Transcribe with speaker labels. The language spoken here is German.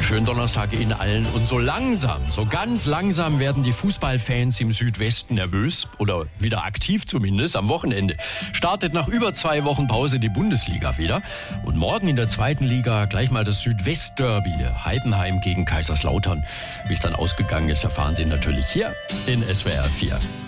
Speaker 1: Schönen Donnerstag Ihnen allen. Und so ganz langsam werden die Fußballfans im Südwesten nervös oder wieder aktiv zumindest. Am Wochenende startet nach über 2 Wochen Pause die Bundesliga wieder. Und morgen in der 2. Liga gleich mal das Südwestderby. Heidenheim gegen Kaiserslautern. Wie es dann ausgegangen ist, erfahren Sie natürlich hier in SWR 4.